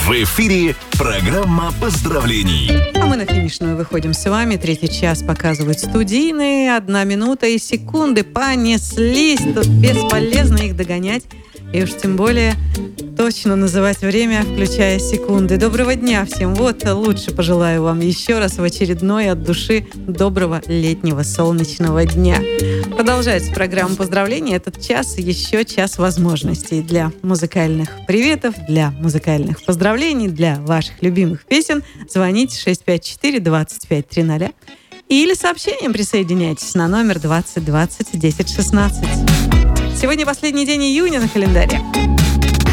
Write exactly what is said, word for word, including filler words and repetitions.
В эфире программа поздравлений. А мы на финишную выходим с вами. Третий час показывают студийные. Одна минута и секунды понеслись. Тут бесполезно их догонять. И уж тем более точно называть время, включая секунды. Доброго дня всем. Вот лучше пожелаю вам еще раз в очередной от души доброго летнего солнечного дня. Продолжается программа поздравлений. Этот час еще час возможностей для музыкальных приветов, для музыкальных поздравлений, для ваших любимых песен. Звоните шесть пять четыре двадцать пять тридцать или сообщением присоединяйтесь на номер двадцать двадцать десять шестнадцать. Сегодня последний день июня на календаре.